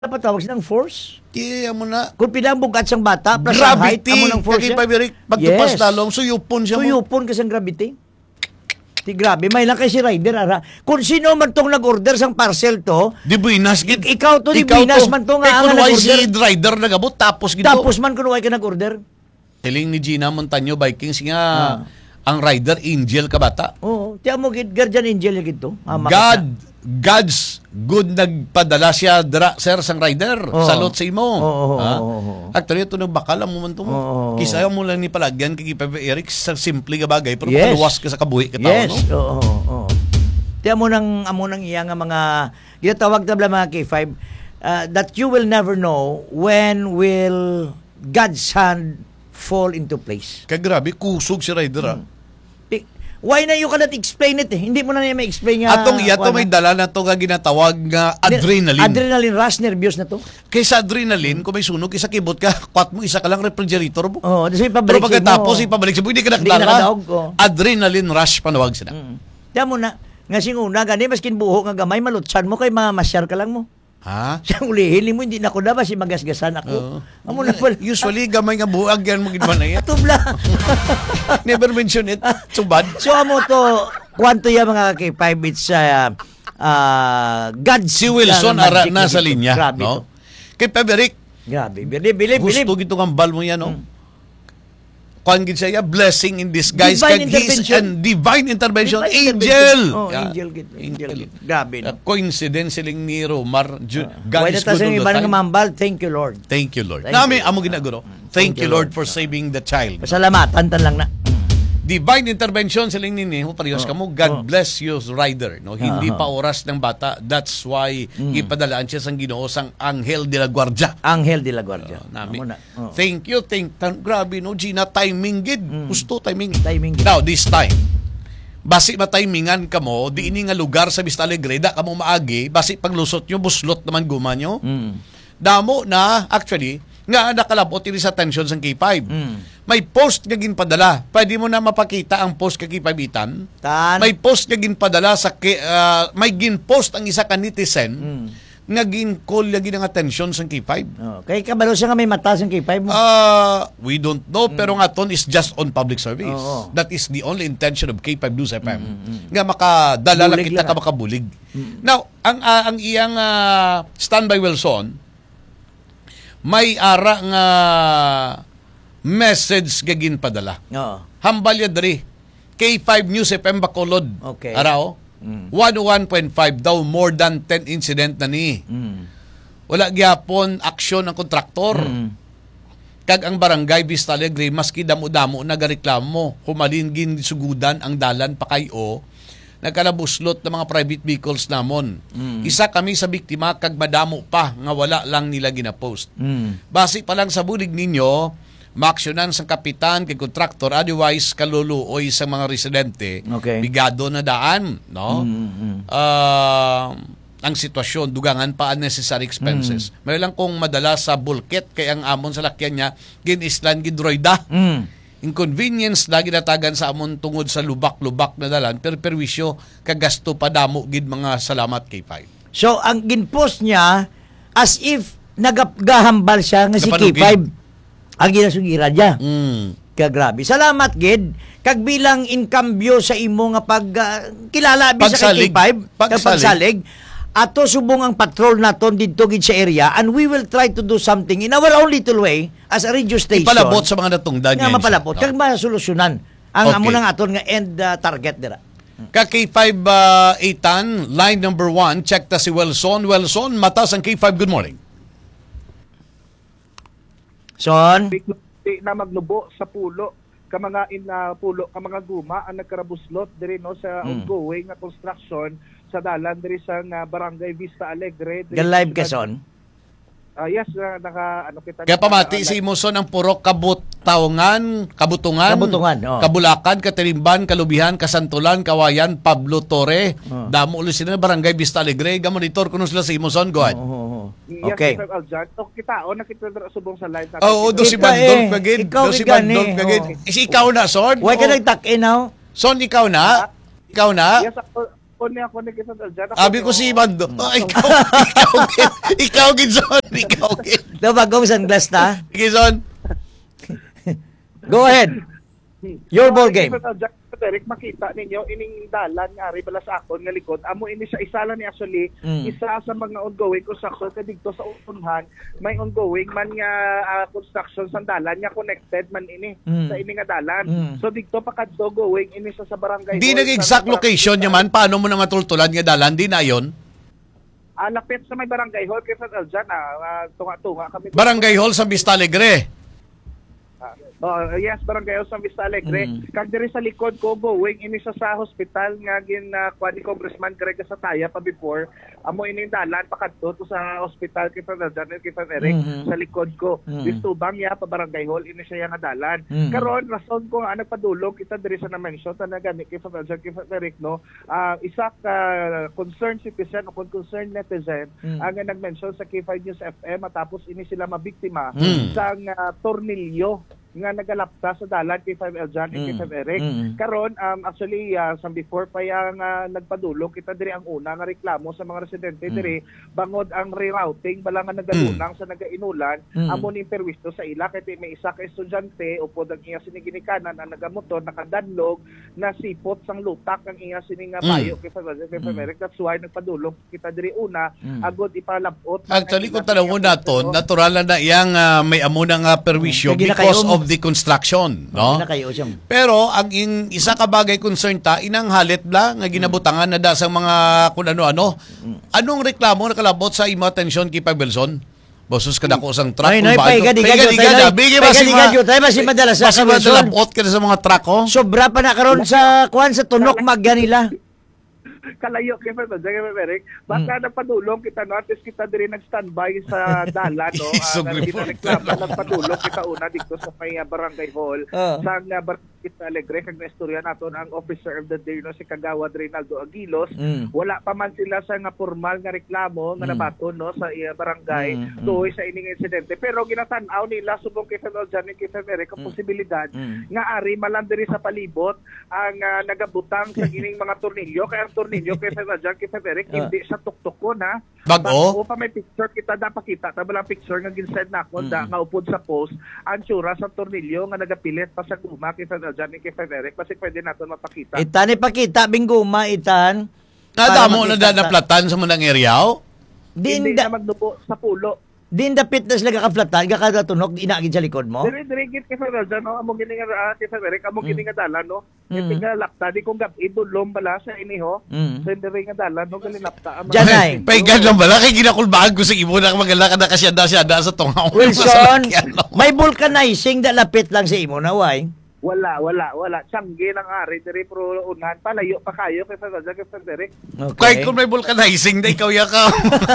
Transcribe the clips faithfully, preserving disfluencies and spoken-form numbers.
Napatawag silang force. Di mo na. Kung pinambugat siyang bata, plus ang height, Gravity. amo ng force Kaya yan. pabirik, pagtupas Yes. lalong, suyupon siya mo. Suyupon kasi ang gravity. Di grabe, may lang kay si Rider, ara. Kung sino man tong nag-order sang parcel to, Di buinas, gid. Ik- ikaw to, di buinas man to nga Eh, ang kung why si nag-order. driver nagabot, tapos gito. tapos man kung why ka nag-order. Tiling ni Gina Montaño Vikings nga, Ah. ang rider, angel ka bata. Oo, tiyan mo, gid, guardian angel yung gito. Ah, God, God's good nagpadala siya, dra, sir, sang rider. Oo. Salot sa imo. Oo, oo, Ha? oo, oo. Actually, ito nang bakal ang momento mo. Oo. Kisa mo lang ni palagyan, kay Pepe Eric, sa simple ka bagay, pero Yes. paluwas ka sa kabuhi ka tao, Yes, no? oo, oo, oo. Tiyan mo nang, amo nang iya nga mga, ginatawag na mga K five, uh, that you will never know when will God's hand fall into place. Kaya grabe, kusog si rider, ha? Di- Why na you cannot explain it eh? Hindi mo na niya ma-explain nga. Atong iya to kuwan may na. dala na to nga ginatawag nga adrenaline. Adrenaline rush, nervyos na to. Kaysa adrenaline, kung may sunog, isa kibot ka, kwat mo, isa ka lang refrigerator mo. Oo, oh, kasi Pero pabalik pagkatapos, ipabalik sa mo, hindi ka Hindi ka nakadala. nakadaog, oh. Adrenaline rush, panawag sila. Mm. Tiyan mo na, nga singuna, gani, maskin buho nga gamay, malutsan mo, kay mamasyar ka lang mo. Ha? Siyang ulihin mo, hindi na ako na ba, si magasgasan ako. Oo. Amo na pala. Usually, gamay nga buhag yan mo ginawa na yan. Tubla. Never mention it. Too bad. So, amo to, kwanto ya mga K five, it's uh, uh, God's Si Wilson, uh, ara magic na sa dito. linya. Grabe No? to. Kay Peberick, Grabe. Bilib, bilib, bilib. gusto gito kang bal mo yan, no? Kuhan gid siya, blessing in disguise. Divine kag his intervention. and divine intervention. Divine Angel! intervention. Oh, Yeah. angel. gid, Angel. gid. Grabe. Uh, No? coincidence siling ni Romar. Ju- God Why is na good sa all the iba time. nga mambal, thank you Lord. Thank you, Lord. Thank Nami, you. amo ginaguro. Thank you, Lord, for saving the child. Pasalamatan tan lang na. Divine intervention siling nini, ho parehas Oh, kamo. God oh. bless you, rider. No, hindi Ah, pa oras ng bata. That's why ipadalaan siya sang Ginoo sang Anghel de la Guardia. Angel de la Guardia. Nami. Amo na. Oh. Thank you, thank tan grabe no Gina, timing gid. Gusto timing. Timing gid. Now this time. Basi matimingan kamo di ini nga lugar sa Vista Alegre da kamo maagi, basi paglusot nyo buslot naman guma nyo. Mm. Damo na actually nga nakalabot ini sa tension sa K five. Mm. May post nga ginpadala. Pwede mo na mapakita ang post kay K five itan. Tan. May post nga ginpadala sa ki- ah, may ginpost ang isa ka netizen Mm. nga gin-call lagi ng attention sa K five. Oh, kay kabalo siya nga may mata sa K five mo. Uh, we don't know, pero nga ton is just on public service. Oo. That is the only intention of K five News F M. Nga makadala lang Bulig kita lang, ka ah. makabulig. Now, ang ah, ang iyang ah, standby Wilson, may ara nga message gagin padala. Oo. Hambal ya diri. K five News F M Bacolod. Okay. Arao. Mm. one oh one point five daw, more than ten incident na ni. Mm. Wala gyapon aksyon ang kontraktor. Mm. Kag ang barangay Vista Alegre maski damo-damo nagareklamo humalin gin sugudan ang dalan pa kayo nagkalabuslot ng mga private vehicles namon. Mm. Isa kami sa biktima kag madamo pa nga wala lang nila ginapost. Mm. Base pa lang sa bulig ninyo, maaksyonan sang kapitan kay kontraktor otherwise kaluluoy sa mga residente. Okay. Bigado na daan, no? Mm, mm. Ah, ang sitwasyon, dugangan pa unnecessary expenses. Mm. May lang kung madala sa bulket kay ang amon sa lakyan niya ginislan gidroida. Mm. Inconvenience lagi natagan sa amon tungod sa lubak-lubak na dalan pero perwisyo kagasto pa damo gid mga salamat kay five. So, ang ginpost niya, as if nagahambal siya nga si K Napanugid. five. Ang ginasugira niya. Mm. Kagrabe. Salamat, Gid. Kag bilang inkambyo sa imo nga pag ah, kilala bisa Pagsalig. kay K five, Pagsalig. kag pagsalig. Ato subong ang patrol naton didto gid sa area and we will try to do something in our own little way as a radio station. Ipalabot sa mga natungdan nga niya. mapalabot kag masolusyonan ang Okay. amo nang aton nga end ah, target dira. Ka K five uh, Eitan, line number one, check ta si Wilson. Wilson, matas ang K five, good morning. Son, Di na magnubo sa pulo ka mga in na pulo ka mga guma ang nagkarabuslot diri no sa Mm. ongoing nga construction sa dalan diri sa nga Barangay Vista Alegre. diri ga sa live ka syudad- son. Ah, yes, na, naka ano kita. Kaya pamati naka- si Imuson ang puro kabutawngan, kabutungan, Kabutungan, oh. kabulakan, katirimban, kalubihan, kasantulan, kawayan, Pablo Torre, Oh. damo ulit sila Barangay Vista Alegre, gamonitor kuno sila si Imuson, go ahead. Oo, oo, oo. Yes, Okay. Sir Aljan. O kita o nakita dira subong sa live natin. Oo, oh, do si Kita Bandol eh. kagid, Ikaw do si gigani, Bandol kagid. oh. Is ikaw na, Son? Why ka Oh. nagtak-in now? Son, ikaw na? Ikaw na? Yes, ako, Ako ni ako ni kita dyan. Abi ko si Mando. Oh, ikaw, ikaw, gid. ikaw, Gidson. Ikaw, gid. Daw bagong sunglass ta. Gidson. Go ahead. Your ball game. Derek, makita ninyo ining dalan nga ari bala sa akon nga likod amo ini siya isa lang ni actually Mm. isa sa mga ongoing construction ka dito sa upunhan may ongoing man nga ah, construction sa dalan nga connected man ini Mm. sa ini nga dalan. Mm. So dito pa kadto going ini sa sa barangay Di hall, nag-exact sa- location niya man. Paano mo na matultulan nga dalan? Di na yon. Ah, lapit sa may barangay hall kay San Aljan ah, tunga-tunga kami. Barangay Hall sa Vista Alegre. Ah, oh, yes, barangay hall sa Vista Alegre. Mm. Kag diri sa likod ko going ini sa sa hospital nga gin uh, kuha ni Congressman Greg sa Taya pa before. Amo ini dalan pakadto to sa hospital kay San Aljan kay San Eric Mhm. sa likod ko. Mm. Dito bang ya pa barangay hall ini siya nga dalan. Mm. Karon rason ko nga nagpadulong kita diri sa na-mention ta na gani kay San Aljan kay San Eric no. Ah, isa ka concerned citizen o concerned netizen Mm. ang nga nag-mention sa K five News F M matapos ini sila mabiktima Mm. sa uh, tornilyo nga nagalapta sa dalan kay five Eljan Mm. and kay five Eric. Mm. Karon um, actually uh, sa before pa yang uh, nagpadulong kita diri ang una nga reklamo sa mga residente Mm. diri bangod ang rerouting bala nga nagalunang sa nagainulan Mm. amo ni perwisto sa ila kay may isa ka estudyante upod ang iya sini ginikanan ang nagamotor nakadanlog na sipot sang lutak ang iya sini nga Mm. payo kay five Eljan kay five Mm. Eric. That's why nagpadulong kita diri una Mm. agod ipalabot Actually, kung tanong mo na to, natural na yang ah, may amo ng ah, perwisyo Kaya because ginakayo mo. of the construction. No? Na kayo siyang. Pero ang in, isa ka bagay concern ta inang halit bla nga ginabutangan na da sa mga kun ano-ano. Anong reklamo nakalabot sa imo atensyon kay Pabelson? Bosos ka dako sang truck. Ay, nay, kung paiga, bago- di paiga, gadyo, di tayo, gadyo. nay. Bigay Paiga, basi di ma- gadyo, tayo, basi madala sa basi Pabelson. madalabot ka na sa mga truck, oh. Sobra pa na karon sa kuan sa tunok magya nila. kalayo kay Fred Jay Eric baka Mm. napadulong kita no at least kita diri nag-standby sa dalan no So, uh, ginreklamo nagpadulong kita una dito sa may uh, barangay hall Oh. sa uh, barangay Alegre kag naistorya naton ang officer of the day no si Kagawad Reynaldo Aguilos. Mm. Wala pa man sila sa nga formal nga reklamo nga Mm. nabaton no sa uh, barangay Mm, mm. tuoy sa ining insidente pero ginatan-aw nila subong kay Fred Jay kay Fred Eric ang Mm. posibilidad Mm. nga ari malam diri sa palibot ang uh, nagabutang sa gining mga tornilyo kaya ang tornilyo kay Sir Rajan kay Sir Eric Ah. hindi sa tuktok na Bag-o? Bag-o pa may picture kita da pakita ta balang picture nga ginsend nako Mm. da nga upod sa post ang tsura sa tornilyo nga nagapilit pa sa guma kay Sir Rajan kay Sir Eric kasi pwede naton mapakita. Itan ipakita binguma itan. Nadamo Para na makita- da naplatan sa manang area, oh. Hindi Din na da magdupo sa pulo. din dapit na sila kakaflatan, kakatunog inagid sa likod mo. Dire dire git kay Sir Rajan no amo gini nga uh, kay Sir Eric amo gini nga dalan no. Mm. Iti nga lakta di kung gab idulom bala sa iniho. Mm. Sa dire nga dalan no galinapta. Diyan ay. Paigad lang bala kay ginakulbaan ko sa imo na magala ka na kasi da siya da sa tunga. Wilson, may vulcanizing da lapit lang sa imo na way. Wala, wala, wala. Tiyanggi ng ari, diri pro unahan. Palayo pa kayo kay Sir Rajan kay Sir Eric. Kaya kung may vulcanizing na ikaw ya ka.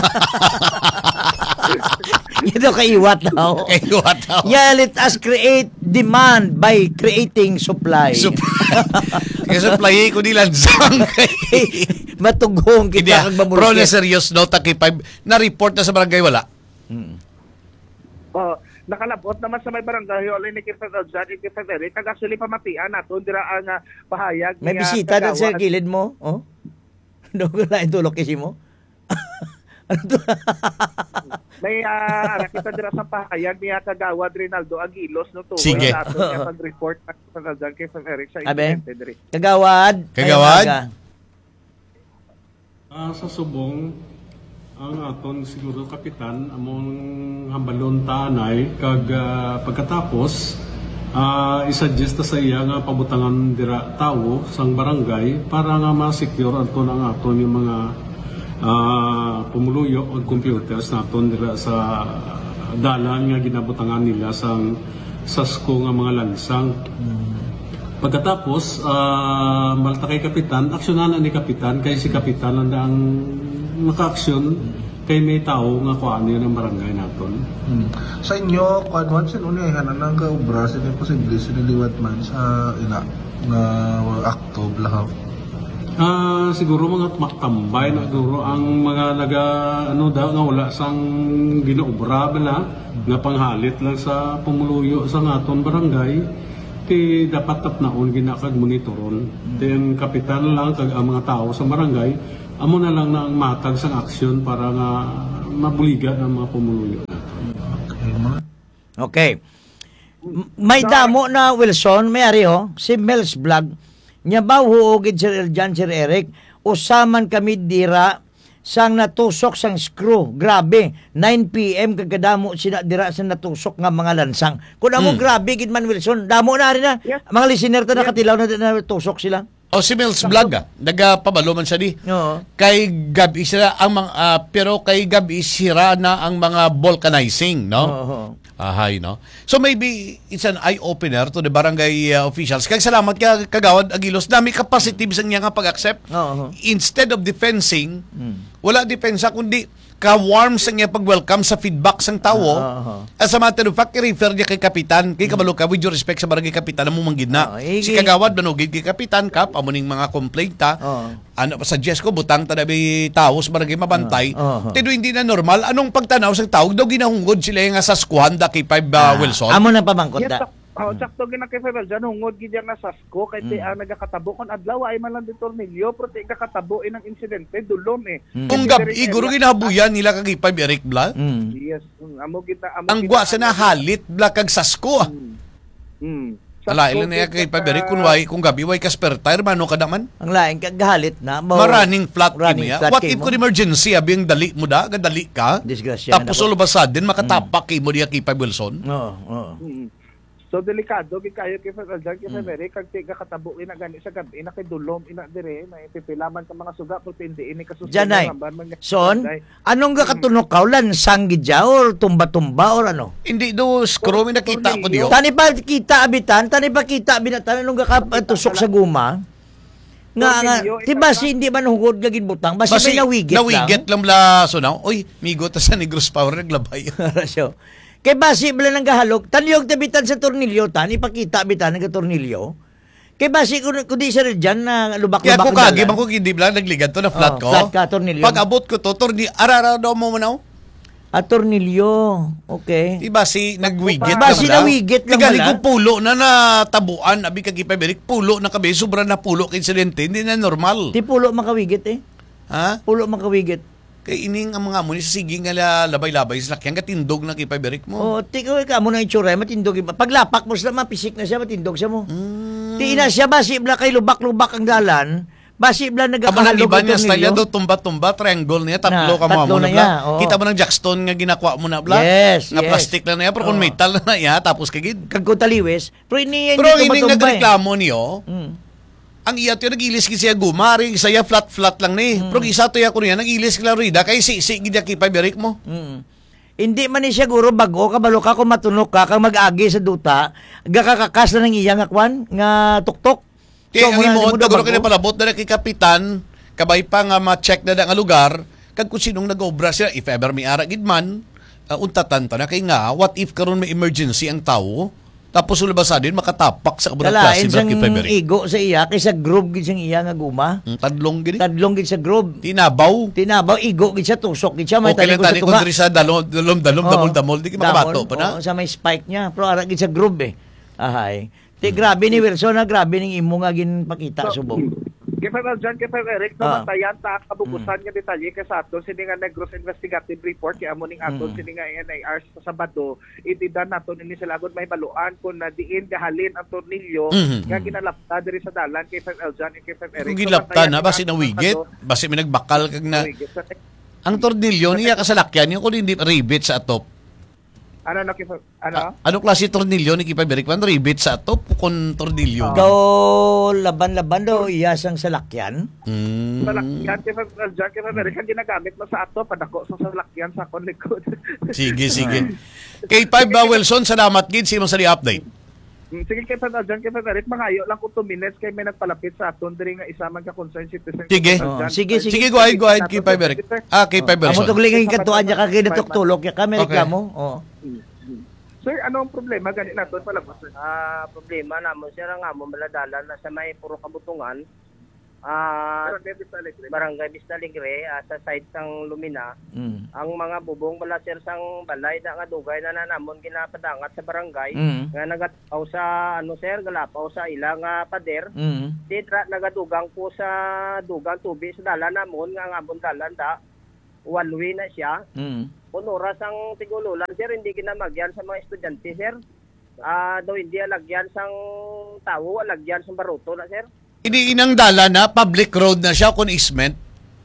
Ito kaiwat daw. Kaya what now? Yeah, let us create demand by creating supply. Kaya supply ko nilang sang. Matugong Hindi, kita kag pro na mamulkit. serious no, takipay. Na-report na sa barangay wala. Mm. Oh, nakalabot naman sa may barangay hall ni kay Sir Rajan kay Sir Eric. Kag actually pamatian nato dira ang uh, pahayag. May niya bisita doon sa kagawad. kilid mo? Oh? Doon ko na itulok kasi mo? Ano to? May uh, kita dira sa pahayag niya Kagawad Reynaldo Aguilos no to. Sige. Nato niya pag-report na Sir Rajan kay Sir Eric sa Abe? incidente diri. Kagawad. Kagawad? Ayaw Ah, sa subong ang aton siguro kapitan among hambalon tanay kag ah, pagkatapos ah, i-suggest ta sa iya nga pabutangan dira tawo sang barangay para nga ma-secure aton ang aton yung mga ah, pumuluyo ug computers naton dira sa dalan nga ginabutangan nila sang sasko nga mga lansang. Pagkatapos, uh, malta kay Kapitan, aksyonan ni Kapitan, kay si Kapitan ang daang maka-aksyon kay may tao nga kuhaan niya ng barangay naton. Hmm. Sa inyo, kuan man sin unihan ang kaobra sa posible siniliwat man sa ina nga akto blahaw. Ah, siguro mga makatambay na siguro ang mga naga ano daw nga wala sang ginaobra bala nga panghalit lang sa pumuluyo sa ngaton barangay kay dapat tapnaon ginakag monitoron. Di ang kapitan lang kag ang mga tao sa barangay amo na lang na ang matag sang aksyon para nga mabuligan ang mga pumuluyo. Okay, mga Okay. M- May damo na Wilson, may ari ho, si Mel's Vlog, nya ba huugid Sir Eljan, Sir Eric, usaman kami dira sang natusok sang screw. Grabe, nine p.m. kagkadamo sina dira sa natusok nga mga lansang. Kung amo Hmm. grabe gid man Wilson, damo na rin na. Yes. Mga listener ta nakatilaw na, na natusok sila. O si Mills Vlog ah, nagapabalo man siya di. Oo. Kay gabi sira ang mga ah, pero kay gabi sira na ang mga vulcanizing, no? Oo. Ahay, no? So maybe it's an eye-opener to the barangay uh, officials. Kaya salamat ka, Kagawad Agilos. Dami ka positive sa niya nga pag-accept. Oo. Instead of defensing, Hmm. wala depensa, kundi ka-warm sa niya pag-welcome sa feedback sang tao. Oo. As a matter of fact, i-refer niya kay Kapitan. Kay kabalo ka, with your respect sa barangay Kapitan, mo manggid na. Oo, igi- Si Kagawad, manugid kay Kapitan, Kap, amuning mga complaint ta. Oo. Ano, suggest ko, butang tanabi tao sa barangay mabantay. Oo. Tido hindi na normal. Anong pagtanaw sa tao? Daw ginahungod sila yung sa skuhan da kay five uh, Wilson. Amo na pamangkot Yes, da. sak- oh, sakto gina kay Febel dyan, hungod gid yang nasasko kay ti ang nagakatabo kon adlaw ay man lang di tornilyo pero ti kakatabo inang insidente dulom eh. Kung gabi, iguro ginahabuyan nila kag five Eric Bla. Mm. Yes, mm, amo kita amo Ang kita- gwa sa nahalit bla kag sasko. Hmm. Ala, ilan na yan kay five Eric kung way, kung gabi way ka spare tire, mano ka naman? Ang laing kagahalit na. Mo- Maraming flat running kimo ya. flat What kay if mo? kung emergency, abi ang dali mo da, gadali ka? Disgrasya Tapos na po. ulubasad din, makatapak kay mo diya kay five Wilson. Oo, oo. Mm. So delikado gid kayo kay Febel dyan kay Febel kag ti kakatabo ina gani sa gabi ina kay dulom ina dire na ipipilaman ka mga suga pero hindi ini kasusunod. Janay. Son, anong gakatunok ka? Lansang gidya or tumba-tumba or ano? Hindi do screw mi nakita ko diyo. Tani pa kita abitan, tani pa kita binatan anong gakatusok sa guma? Nga nga, Tornilyo, ti basi hindi man hugod gagin butang, basi, Basi may nawigit lang. nawigit lang bla so now. Oy, migo ta sa Negros Power naglabay. Rasyo. Kay basi bala nang gahalok, taniyog tabitan sa tornilyo, tani pakita bitan ng tornilyo. Kay basi kun kundi sa dyan na lubak-lubak. Kaya ko ang kagi dalan. man ko hindi bla nagligad to na flat Oh, ko. flat ka, tornilyo. Pag abot ko to, torni arara daw mo manaw. Ah, tornilyo. Okay. Diba si nagwigit Diba si bla? nawigit lang Tigali bala? ko pulo na natabuan, abi kag ipaberik pulo na kabe sobra na pulo kay insidente, hindi na normal. Ti pulo makawigit eh. Ha? Pulo makawigit. Kay ining ang mga muni sige nga la- labay-labay sa lakyan katindog na kay ipaberik mo. Oh, ti ko ka mo na itsura, matindog iba. Paglapak mo sa mapisik na siya, matindog siya mo. Mm. Ti ina siya basi bla kay lubak-lubak ang dalan. Basi bla Aba ng nagakahalog iba ang niya style tornilyo. niya daw tumba-tumba, triangle niya, tatlo Na, ka mo tatlo mo na na niya, bla. oo. Kita mo ng jackstone nga ginakuha mo na bla. Yes, Nga yes. plastic lang na yan, pero kung Oo. metal na niya, tapos kagid. Kag ko taliwes. Pero ini hindi Pero ko ining matumba eh. nagreklamo niyo, Mm. ang iya to nagilis gid siya gumari, saya flat-flat lang ni. Hmm. Pero isa to ya ko niya, nagilis kila rida, kay si si gid kay ipaberik mo. Mm. Hindi man ni siya guro bago kabalo ka kung matunok ka kang mag-agi sa duta, gakakakas na ng iya nga kwan nga tuktok. Kaya ang muna- imo muna daguro bago. kini palabot na kay kapitan, kabay pa nga ma-check na da nga lugar, kag kung sinong nag-obra siya, if ever may ara gid man, uh, untatan ta na kay nga, what if karon may emergency ang tawo? Tapos ulabasa din makatapak sa kabunang klase Kalain na kay siyang ipaberik. igo sa iya kay sa group gid siyang iya nga guma. Mm, Tadlong gid. Tadlong gid sa group. Tinabaw. Tinabaw igo gid siya tusok gid siya may Okay tali lang ko sa tani kung tunga. diri sa dalom dalom dalom Oo. damol damol di ka makabato Damol, pa na. oo, sa may spike niya. Pero ara gid sa group eh. Ahay. Ti grabe ni Wilson na grabe ning imo nga ginpakita subong. Kay Febel dyan kay Febel Eric Ah. namatayan ta kabubusan nga detalye kay sa aton sini nga Negros Investigative Report kay amo ning aton Mm. sini nga N I R sa Sabado itidan naton ini sila gud may baluan kun na diin gahalin ang tornilyo Mhm. nga ginalapta diri sa dalan kay Febel dyan kay Febel Eric. Kung gilapta na basi nawigit, basi may nagbakal kag na ang tornilyo niya kasalakyan niya kung hindi rivet sa atop. Ano na kay Fe- ano? Ano klase tornilyo ni Kipaberik man rivet sa atop kung tornilyo. Daw laban-laban daw iyasang salakyan. Mm. Salakyan kay Febel dyan kay Febel Eric ang ginagamit mo sa ato padako sa salakyan sa kon likod. Sige, sige. Kay five ba Wilson, salamat gid si sa update. Mm, Sige kay Febel dyan kay Febel Eric mangayo lang ko two minutes kay may nagpalapit sa aton diri nga isa man ka concerned citizen. Sige. Oh, sige, sige. Sige, go ahead, go ahead kay Kipaberik. Ah, kay five Amo Wilson. tugling ang katuan niya kag kinatuktulok ya kami Okay. reklamo. Oh. Sir, ano ang problema gani naton pala sir? Ah, problema namon sir nga mo maladalan na sa may puro kabutungan ah Barangay Vista Alegre. Barangay Vista Alegre ah, sa site sang Lumina. Mm. Ang mga bubong bala sir sang balay na nga dugay na nanamon ginapadangat sa barangay Mm. nga nagataw sa ano sir galapaw sa ilang nga pader. Mm. Ditra nagadugang po sa dugang tubig sa dalan namon nga nga amon dalan da one way na siya. Mm. Kung oras ang tigululan sir hindi kinamagyan sa mga estudyante sir. Ah daw hindi alagyan sang tawo alagyan sang baruto na sir. Ini inang dala na, public road na siya kung easement.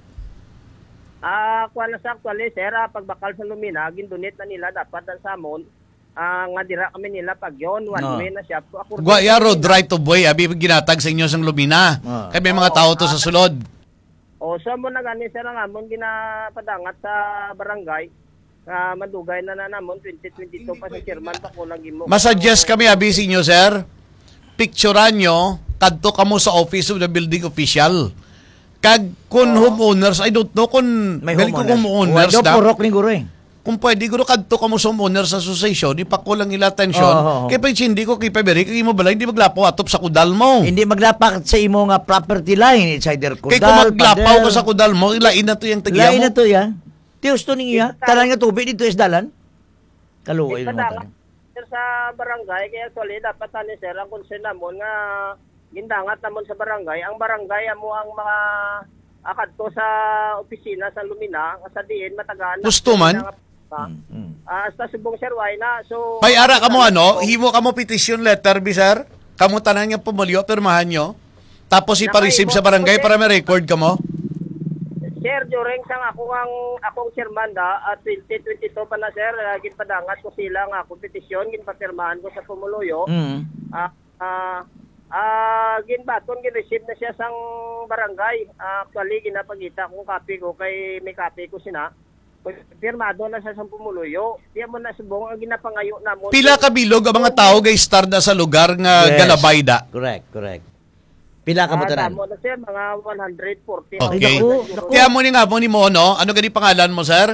Ah, kuha na sa actually, sir, ah, pagbakal sa Lumina, gindonate na nila dapat ang samon. Ah, nga dira kami nila pag yon one No. way na siya. Ako, Guaya road right of way, abi ginatag sa inyo sang Lumina. Ah. Kaya may mga tao to sa sulod. O, so mo na gani, sir, ang amon ginapadangat sa barangay. Ah, madugay na na namon, twenty twenty-two pa sa chairman pa ko lang gimo. Masuggest kami, abi sa inyo, sir. Picturean nyo, kadto kamo sa office of the building official. Kag kun homeowners, I don't know kung May galing ko homeowners. homeowners Wala na. purok ni guro eh. Kung pwede guro kadto kamo sa homeowners association, ipakulang ila atensyon. Oo, oo, oo. Kaya pa hindi ko kay Paberi, kay mo bala hindi maglapo atop sa kudal mo. Hindi maglapak sa imo nga property line. It's either kudal, Kay kung maglapaw pader. ka sa kudal mo, ilain na to yung tagya Lain mo. na to ya. Tius to niya. Talan nga tubig dito is dalan. Kaluoy mo Ipadangat, tayo. sir, sa barangay, kaya actually, dapat tani, sir, ang concern namon nga gindangat namon sa barangay. Ang barangay, amo ang mga akad to sa opisina sa Lumina, nga sa diin, matagaan. na- Gusto man? Mm. Ah, sa Subong Sir Wayna. So May ara ka mo ano, himo ka mo petition letter, bi sir? Kamu tanan nga pumulyo, pirmahan nyo. Tapos ipa-receive sa barangay para may record ka mo. Sir, during sang ako ang akong chairman da at twenty twenty-two pa na sir, uh, ginpadangat ko sila nga kompetisyon, ginpapirmahan ko sa Pumuluyo. Mm. Ah ah ah ginbaton gin-receive na siya sang barangay. Ah, actually ginapagita kong copy ko kay may copy ko sina. Pirmado na siya sa Pumuluyo. Diya mo na subong ang ginapangayo na mo. Pila ka bilog ang mga tao gay star na sa lugar nga Yes. Galabayda. Correct, correct. Pila ka mo Ah, tanan? tamo na sir, mga one forty. Okay. Ay, naku. Kaya mo ni nga mo ni mo, no? Ano gani pangalan mo, sir?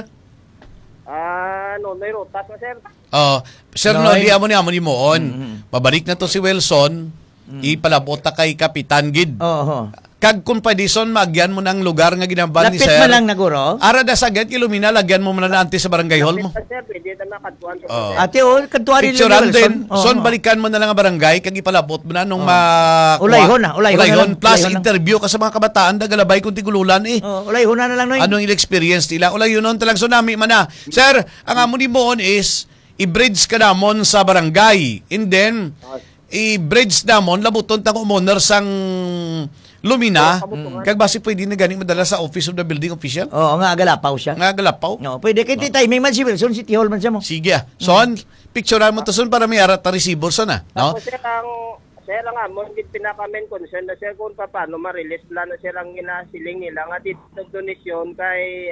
Ah, no, may rotas na sir. Oh, sir, no, Noy. di amo ni amo ni moon. Mm-hmm. Pabalik na to si Wilson. Ipalabot ta kay Kapitan Gid. Oo. Kag kung padison magyan mo ng lugar nga ginaban ni Lapit sir. man lang na guro. Ara da sagad kilomina lagyan mo man na anti sa barangay hall mo. Sir, pwede na nakatuan ko. Oh. sir. Ate oh, kantuari Picturean ni din. Wilson. Oo. Son balikan mo na lang ang barangay kag ipalabot mo na nung Oh. ma Ulayhon na, ulayhon na lang, plus ulayhon na. interview ka sa mga kabataan da galabay kung tigululan eh. Oh, ulay huna na lang noy. Anong il-experience nila? Ulay yun nun talang tsunami man na. Sir, ang amo ni Moon is i-bridge ka namon sa barangay. And then, i-bridge namon, labuton tang umonor sang Lumina. Kag basi pwede na gani madala sa office of the building official. Oo, nga agalapaw siya. Nga galapaw. No, pwede kay ti timing man si Wilson, City Hall man siya mo. Sige ah. Son, picturean mo to son para may arat na receiver son ah. No? Tapos sir, ang sir ang amon gid pinakamen concern na sir kung paano ma-release plan na sir ang ginasiling nila nga dito donation kay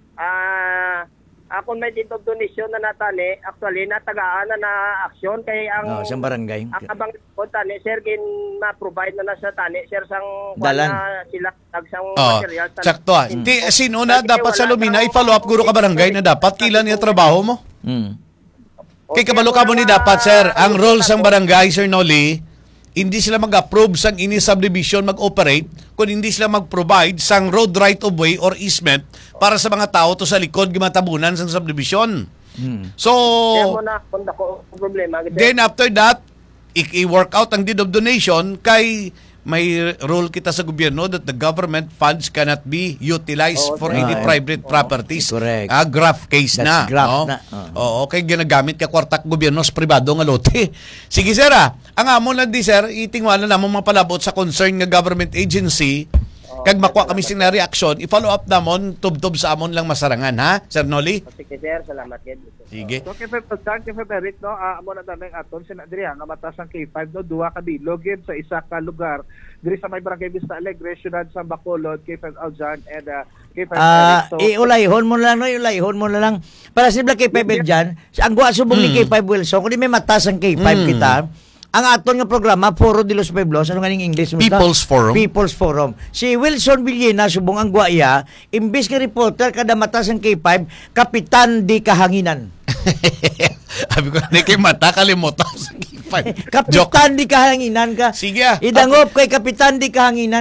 ah ako may dito donation na natani actually natagaan na na action kay ang Oh, sa barangay. ang abang ko tani sir gin ma-provide na na sa tani sir sang Dalan. na sila tagsang Oh, material tani. sakto ah. Ti, sino na Kasi dapat sa wala Lumina, daw- i-follow up guro ka barangay na dapat kailan yung trabaho mo? Mm. Kay kabalo ka mo ni dapat, sir, ang rules ng barangay, Sir Noli, hindi sila mag-approve sang ini subdivision mag-operate kung hindi sila mag-provide sang road right of way or easement para sa mga tao to sa likod gimatabunan sang subdivision. Mm. So, Kaya mo na kung ako problema gid, sir. then after that, i- i-work out ang deed of donation kay may rule kita sa gobyerno that the government funds cannot be utilized Oo, for sir. any Ah, private properties. correct. Ah, graph case That's na. graph no? na, Oo, oo. kay ginagamit ka kwartak gobyerno sa pribado nga lote. Sige sir ah, ang amon lang di sir, itingwala na mo mapalabot sa concern nga government agency kag makuha kami sing na reaction, i-follow up namon tubtob sa amon lang masarangan ha, Sir Noli? Sige sir, salamat gid. Sige. So, kay Pagsan, kay Feberic, no, ah, amo na daming aton, sinadriya, nga matas ang K five, no, duwa ka bilogid sa isa ka lugar, diri sa may Barangay Vista Alegre, Syudad, San Bacolod, K five Aljan, and uh, K five Ah, Eric. So, iulayhon mo na lang, no, iulayhon mo na lang. Para simple K five dyan, ang guwa subong ni K five Wilson, kung di may matas ang K five Mm. kita, ang aton nga programa, Foro de los Pueblos, ano nga ning English mo? People's Forum. People's Forum. Si Wilson Villena, subong ang guwa iya, imbis ka reporter, kada matas ang K five, Kapitan di Kahanginan. Sabi ko, hindi kay mata, kalimutan sa K five. Joke. Kapitan di Kahanginan ka. Sige ah. Idangop kay Kapitan di Kahanginan.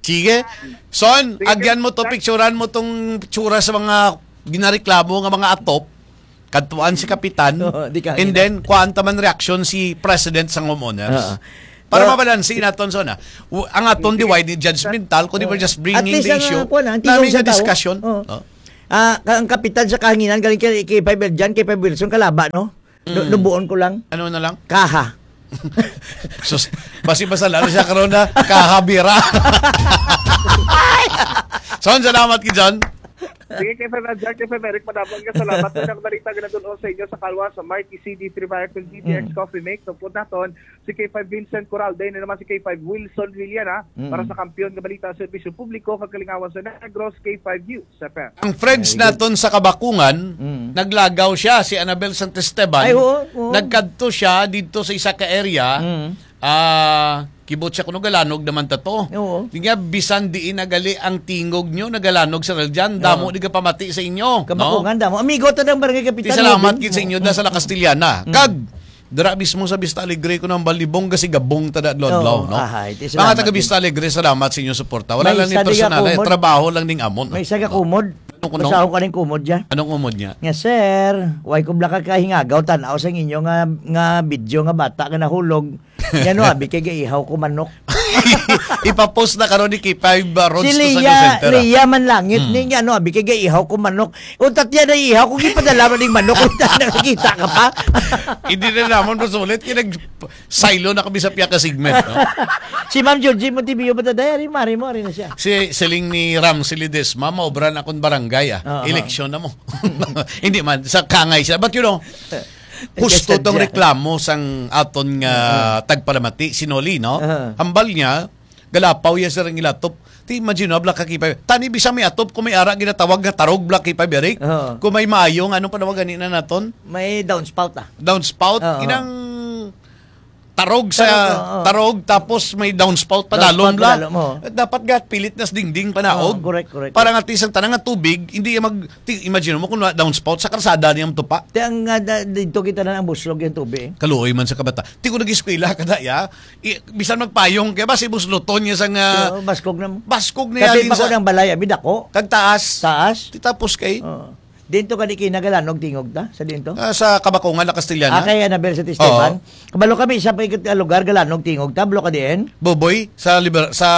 Sige. Son, Sige, agyan mo to, sir. picturean mo tong tsura sa mga ginareklamo nga mga atop. Kadtuan si Kapitan. Oo, di ka- And then, kuanta man reaction si President sang homeowners. Oo. Para Pero- mabalansin naton, Son. ah. W- Ang aton divided judgmental, kundi we're just At bringing least the ang, issue. uh, kuwan, ang tingog Namin sa nga tao. discussion. Oo. Oh. Ah, ang kapitan sa kahanginan galing kay kay Five Eljan, kay Five Wilson kalaba, no? Mm. Nubuon ko lang. Ano na lang? Kaha. Sus, basi basa lalo siya karon na kahabira. Son, salamat ki John. Sige, kay Five Aljan, kay Five Eric, madamang ka salamat. Unang balita ka na doon sa inyo sa Kalwa, sa Marty C D three Fire kung G T X Coffee Make. So, punta doon si K five Vincent Coral, din na naman si K five Wilson Villana para sa kampiyon ng balita sa servisyo publiko, kagalingawan sa Negros, K five News. F M. Ang friends naton sa Kabakungan, Mm. naglagaw siya, si Annabel Santesteban. Ay, oo, oo. Nagkadto siya dito sa isa ka area. Mm. Ah, kibot siya kuno galanog naman tato. Oo. Di nga bisan di nagali ang tingog nyo nagalanog sa Reljan, damo di ka pamati sa inyo. Kabakungan damo. Amigo to ng barangay Ti kapitan. salamat Robin. kid sa inyo da sa La Castillana. Kag dira mismo sa Vista Alegre ko ng balibong kasi gabong tada Oo, lodlaw, no? ahay, ti Mga salamat taga Vista Alegre, salamat sa inyong suporta. Wala May lang ni isa di ka personal, eh, kumod. trabaho lang ning amon. May isa ka kumod. Ano kuno? Basta ako ka rin kumod dyan. Anong umod niya? Nga sir, why ko blaka ka hingagaw tanaw sa inyo nga nga video nga bata nga nahulog. Yan o, abi kay gaihaw ko manok. Ipapost na karon ni K five uh, Roads Si to San Lia, Center. Lia man langit ni nga no, abi kay gaihaw ko manok. Untat yan na ihaw ko gipadala man ning manok kung nakakita ka pa. Hindi na naman sulit kinag silo na kami sa piya ka segment. No? Si Ma'am Georgie Montibio ba dayari mari mo rin na siya. Si siling ni Ramsey Ledesma, maobran akong barangay ah. Oo. Eleksyon na mo. Hindi man, sa kangay siya. But you know, husto Kasi tong sadya. reklamo sang aton nga tagpalamati, sinoli, no? Oo. Hambal niya, galapaw yan sa ring ilatop. Ti imagine, no, black kakipay. Tani bisa may atop, kung may ara ginatawag nga tarog, black kipay, Eric. Oo. Kung may maayong, anong panawagan na naton? May downspout ah. Downspout, Oo. inang tarog sa Tarog, oo. tarog tapos may downspout Downspout padalom la. padalom, oo. Dapat gat pilit nas dingding panaog. Oo, correct, correct. Para nga tisang tanang nga tubig, hindi mag ti, imagine mo kung na- downspout sa karsada niyang tupa. Ti ang uh, da- dito kita na ang buslog yung tubig. Kaluoy man sa kabata. Ti ko nag-eskwela kada ya. I, bisan magpayong kaya ba si busluton niya sang uh, So, baskog na mo. baskog niya Kapit din pa ko sa ng balay, abi dako. kag taas. Taas. Ti tapos kay Oh. Dito ka di kinagalanog tingog ta sa dinto. ah, sa Kabakungan na Ah, Castillana. kay Annabel sa Esteban. Kabalo kami sa paikot nga lugar galanog tingog ta, blo ka diin. Boboy sa liber, sa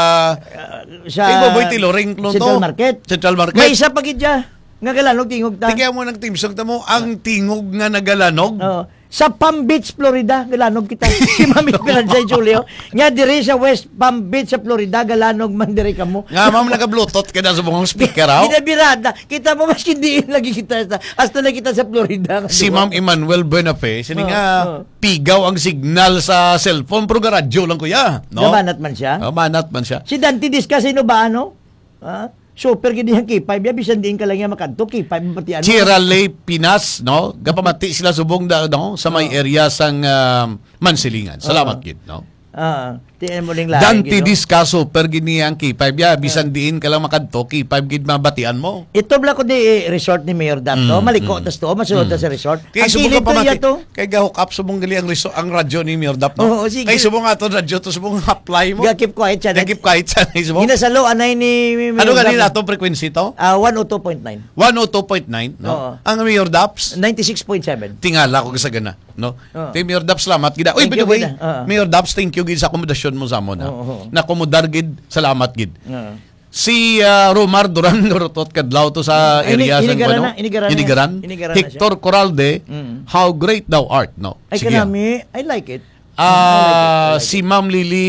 Sa Kay Boboy Tiloring Club to. Central Market. Central Market. May isa pa gid dya nga galanog tingog ta. Tigyan mo ng timsong tamo ang tingog nga nagalanog. Oh. Sa Palm Beach, Florida, galanog kita. Si Mami Pinanzay Julio. Nga diri sa West Palm Beach sa Florida, galanog man diri kamo. Nga ma'am naka-bluetooth ka na sa mga speaker raw. Ginabirada. Kita mo mas hindi lagi kita sa hasta na kita sa Florida. Si Ma'am Emmanuel Buenafe, sini Oh, nga oh. pigaw ang signal sa cellphone pero ga radyo lang kuya, no? Gabanat man siya. Oh, manat man siya. Si Dante Discasino ba ano? Ha? Super gid yang K five, ya bisan din ka lang yang makadto K five pati ano. Chirale Pinas, no? Gapamati sila subong da, no? Sa may area sang um, Mansilingan. Salamat gid, no? Ah, tiyan mo ning lahi. Dante gid, no? Discaso per gini ang K five ya bisan diin ka lang makadto K five gid mabatian mo. Ito bla ko di eh, resort ni Mayor Dato, Mm, maliko mm. tas to, masulod ta sa resort. Kay Ang subong kilid ka to iya pamati. to. Kay ga-hook up subong gali ang riso ang radyo ni Mirdap, no? Oo, sige. Kay subong ato radyo to subong apply mo. Ga keep quiet siya. Nagip kahit sa subong. Ginasalo anay ni Mayor Ano Dato. ganila itong frequency to? Ah, one oh two point nine. one oh two point nine, no? Oo. Ang Mayor Daps, ninety-six point seven. tingala ko sa gana, no? Oo. Tay Mayor Daps, salamat gid. Uy, Thank by the you, way, gid, ah. Mayor Daps, thank you gid sa akomodasyon mo sa amon, ha? Oo, oo. Nakomodar gid, salamat gid. Uh. Si uh, Romar Duran Nurutot kadlaw to sa Ay, ini- area sa inigaran ano? na, inigaran na. Inigaran. Inigaran na Hector Coralde, Mm. how great thou art, no? Ay Sige. kanami, I like it. Ah, I like it, I like si Ma'am Lily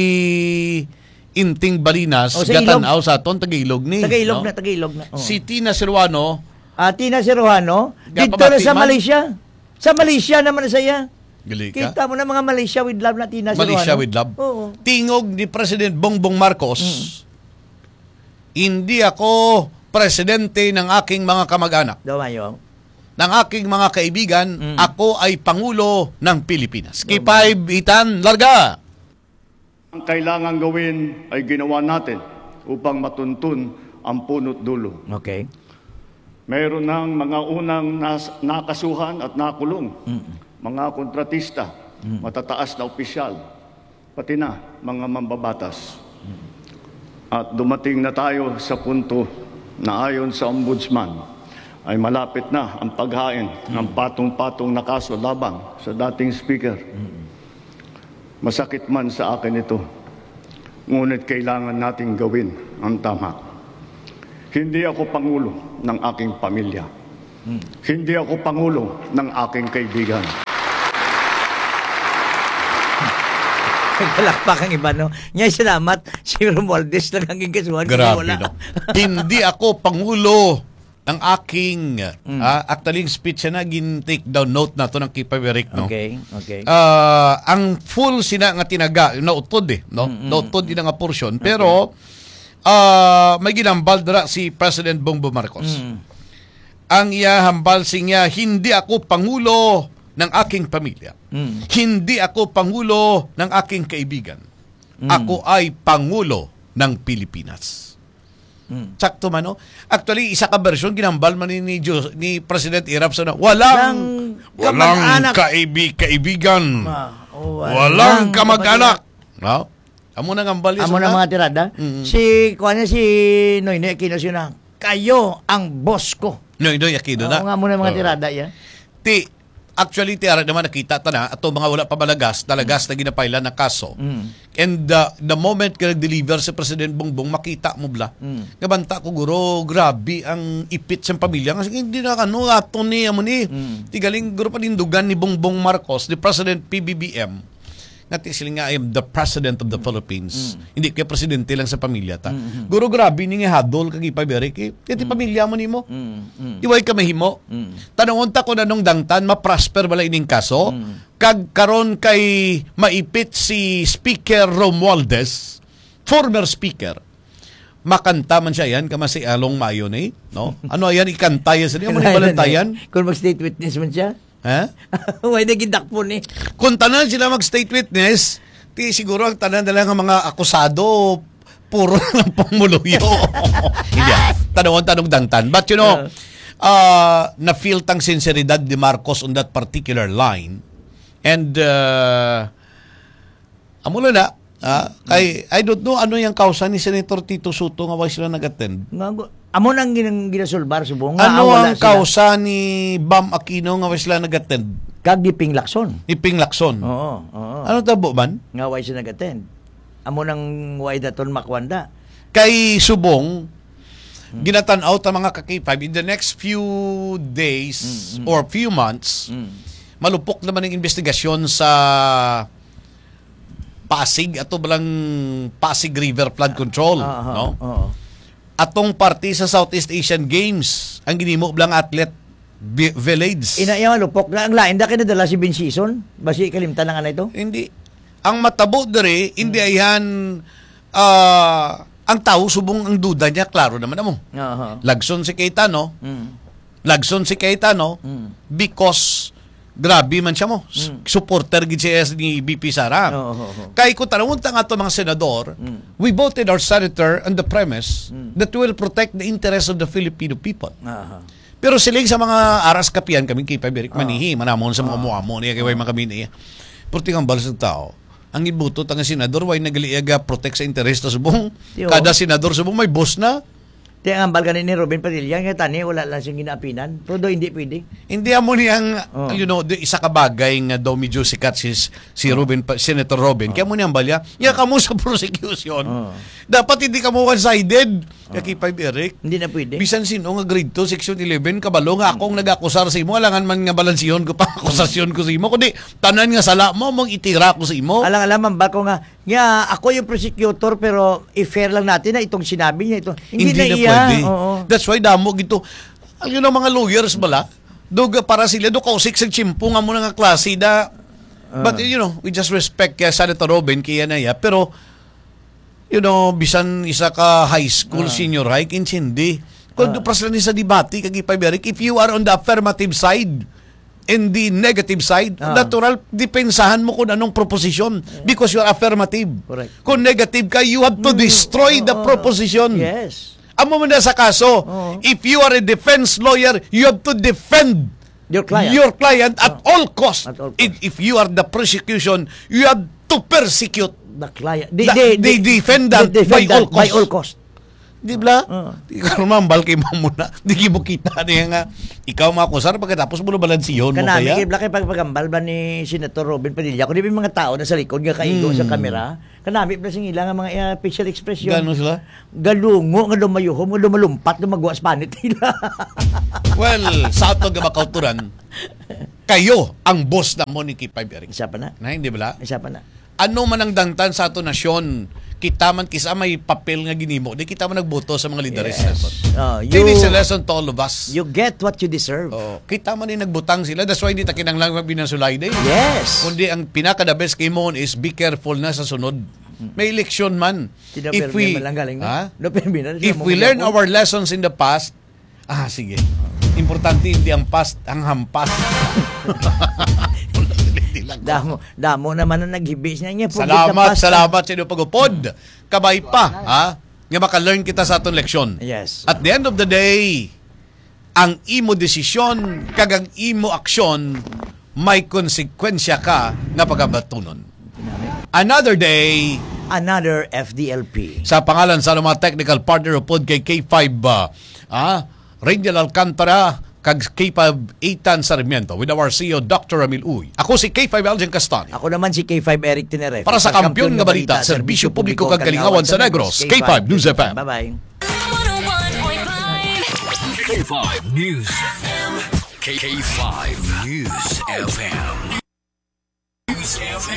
Inting Balinas, Oh, sa Ilog. gatanaw sa aton Tagalog ni. Tagailog no? na, Tagailog na. Oo. Si Tina Serwano, Ah, Tina Serrano, dito Gapamati na sa man? Malaysia. Sa Malaysia naman na saya. gali ka? Kita mo na mga Malaysia with love na Tina Serrano. Malaysia with love. Oo. Tingog ni President Bongbong Marcos, Mm. hindi ako presidente ng aking mga kamag-anak, Daw mayo. ng aking mga kaibigan, Mm. ako ay Pangulo ng Pilipinas. K five, Itan, larga! Ang kailangan gawin ay ginawa natin upang matuntun ang punot dulo. Okay. Mayroon ng mga unang nas- nakasuhan at nakulong, mga kontratista, matataas na opisyal, pati na mga mambabatas. at dumating na tayo sa punto na ayon sa Ombudsman ay malapit na ang paghain ng patong-patong na kaso laban sa dating speaker. Masakit man sa akin ito, ngunit kailangan nating gawin ang tama. Hindi ako pangulo ng aking pamilya. Hindi ako pangulo ng aking kaibigan. Kalakpak ang iba, no? Ngayon, salamat. Si Romualdez lang ang kikasuhan. Grabe, no? Hindi ako pangulo ng aking Mm. ah, actually speech na gin take down note na to ng Kipaberik, no? Okay, okay. Ah, ang full sina nga tinaga nautod eh, no? Nautod din nga portion, pero ah, may ginambal dira si President Bongbong Marcos. Mm. Ang iya hambal siya, hindi ako pangulo ng aking pamilya. Mm. Hindi ako pangulo ng aking kaibigan. Ako ay pangulo ng Pilipinas. Mm. Sakto man, no? Actually, isa ka version, ginambal man ni, ni, Diyos, ni President Irap sa na, walang, Walang walang kamag-anak. kaibi, kaibigan. Ah, oh, walang kamag-anak. No? Amo na ngambal Amo na mga tirada. Mm. Si, kuha niya si Noynoy Aquino siya na, kayo ang boss ko. No, no, yakido na. Oo nga muna mga Oo. tirada yan. Ti, actually, ti, ara naman nakita ta na, ato mga wala pa malagas, talagas na ginapailan na kaso. Mm. And uh, the moment ka nag-deliver si President Bongbong, makita mo bla. Mm. Gabanta ko, guro, grabe ang ipit sa pamilya. Kasi hindi na kano, ato ni, amo ni. Mm. Ti galing, guro panindugan ni Bongbong Marcos, ni President P B B M. Ngati sila nga, I am the President of the Philippines. Hindi kaya presidente lang sa pamilya ta. Mm-hmm. Guro, grabe ni nga hadol, kagipay berik. Eh, ti pamilya mo ni mo. Mm. Mm. Iway ka mahimo. Mm. Tanong ta ko na nung dangtan, ma-prosper bala ining kaso. Mm. Kag karon kay maipit si Speaker Romualdez, former speaker. Makanta man siya yan, kama si Along Mayon eh. No? Ano yan, ikanta yan sa niya. Ano balantayan? Kung mag-state witness man siya. Ha? Huwag na gindakpo ni. Kung tanan sila mag-state witness, ti siguro ang tanan na lang ang mga akusado, puro lang pangmuluyo. Hindi. Tanong tanong dangtan. But you know, uh, na-feel tang sinseridad ni Marcos on that particular line. And, uh, amulo na, ah, kay, I don't know ano yung kausa ni Senator Tito Soto nga why sila nag-attend. Nga, amo nang ginang ginasulbar subong. Ano wala ang sila. kausa ni Bam Aquino nga why sila nag-attend? Kag di Ping Lacson. Ni Ping Lacson. Oo, oo. Ano tabo man? Nga why siya nag-attend. Amo nang why daton makwanda. Kay Subong, ginatanaw ta mga kakipay, in the next few days or few months, malupok naman ang investigasyon sa Pasig, ato balang Pasig River Flood Control. Ah, ah, no? oo. Atong party sa Southeast Asian Games, ang ginimo bilang athlete B- Village. Ina iya malupok na ang lain da kinadala si Ben Season. Basi kalimtan na nga na ito. Hindi. Ang matabo dere, hindi ayan ah, ang tao subong ang duda niya, klaro naman mo. Oo. Lagson si Cayetano, Mm. Lagson si Cayetano Mm. because grabe man siya mo. S- Supporter gid siya ni B P Sara. Oo, oo, oo. Kay ko tanawon ta nga to mga senador, we voted our senator on the premise that we will protect the interests of the Filipino people. Aha. Pero siling sa mga aras kapian kami kay Paberik manihi manamon sa mga muamo niya kay way mga kami niya. Purti ang balas ng tao. Ang ibuto tang senador way nagliaga protect sa interes ta subong. Yo. Kada senador subong may boss na. Ti ang ambal ganin ni Robin Padilla nga tani wala lang siyang ginaapinan. Pero do hindi pwede. Hindi amo niyang Oh. you know, di- isa ka bagay nga daw medyo sikat si, si Robin pa- Senator Robin. Kaya mo niyang balya. Ya kamo sa prosecution. Oh. Dapat hindi ka mo one-sided. Kaya kay Five Eric. Hindi na pwede. Bisan sino nga grade two, section eleven, kabalo nga akong nag-akusar sa imo, alangan man nga balansiyon ko pa akusasyon ko sa imo, kundi tanan nga sala mo, mong itira ko sa imo. Alang alaman ba ko nga, nga ako yung prosecutor pero i-fair lang natin na itong sinabi niya ito. Hindi, Hindi na, na iya. pwede. Oo. That's why damo gito. Ang yun ang mga lawyers bala, doga para sila, do kausik sa chimpo nga mo nga klase da. But you know, we just respect kaya Senator Robin, kaya na ya, pero you know, bisan isa ka high school, senior high, hindi. Kung uh, pras lang sa debate, kagipay Beric, if you are on the affirmative side, and the negative side, Ah. natural, depensahan mo kung anong proposition because you are affirmative. Correct. Kung negative ka, you have to destroy the Oo. proposition. Yes. Amo mo na sa kaso, Oo. if you are a defense lawyer, you have to defend Your client. your client at all costs. At all costs. If, if you are the prosecution, you have to persecute the client. The, The- the defendant the by all by cost. all cost. Di ba? Oo. Di ka rumambal kay mo muna. Di mo kita niya nga. Ikaw makusar pagkatapos mo na balansiyon mo Kanami, kaya. kaya kaya pagpagambal ba ni Senator Robin Padilla, kung di ba yung mga tao na sa likod nga kaigo Hmm. sa kamera, kanami pa sing ilang nga mga uh, facial expression. Gano'n sila? Galungo, nga lumayuhom, nga lumalumpat, nga magwas panit nila. Well, sa ato nga makauturan, kayo ang boss na mo ni K five Eric. Isa pa na. Na hindi ba? Isa pa na. Ano man ang dangtan sa ato nasyon, kita man kisa may papel nga ginimo, di kita man nagboto sa mga lideres Yes. naton. Oh, you, This is a lesson to all of us. you get what you deserve. Oh, kita man din nagbutang sila. That's why hindi ta kinanglang binansulay day. Yes. Kundi ang pinaka the best kay mo is be careful na sa sunod. May election man. If we ha? If we learn our lessons in the past, ah sige. Importante hindi ang past, ang hampas. Damo, damo naman ang naghibis niya niya. Salamat, salamat sa inyo pag-upod. Kabay pa, ha? Nga maka-learn kita sa atong leksyon. Yes. At the end of the day, ang imo desisyon, kagang imo aksyon, may konsekwensya ka nga pagabatunon. Another day, Another F D L P. sa pangalan sa mga technical partner upod kay K five, uh, ah, Rangel Alcantara, kag K five Eitan Sarmiento with our C E O Doctor Ramil Uy. Ako si K five Algen Castani. Ako naman si K five Eric Tenerife. Para sa kampiyon nga balita, serbisyo publiko kag kalingawan sa Negros, K five News F M. Bye-bye. one oh one point five K five News F M. K five News F M.